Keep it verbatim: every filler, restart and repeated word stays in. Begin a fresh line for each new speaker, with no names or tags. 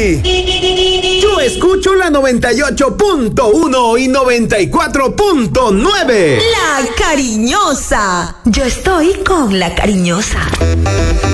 F M. Yo escucho la noventa y ocho punto uno y noventa y cuatro punto nueve.
La Cariñosa. Yo estoy con La Cariñosa.